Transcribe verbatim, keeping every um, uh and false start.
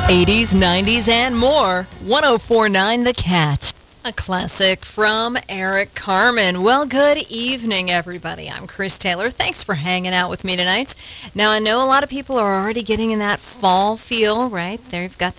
eighties, nineties, and more. one oh four point nine The Cat. A classic from Eric Carmen. Well, good evening, everybody. I'm Chris Taylor. Thanks for hanging out with me tonight. Now, I know a lot of people are already getting in that fall feel, right? They've got